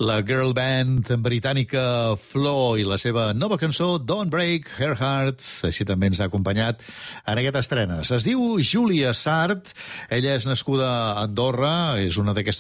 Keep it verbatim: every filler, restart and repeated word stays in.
La girl band britànica Flow i la seva nova cançó Don't Break Her Heart, així també ens ha acompanyat en aquestes estrenes. Es diu Júlia Sart, ella és nascuda a Andorra, és una d'aquestes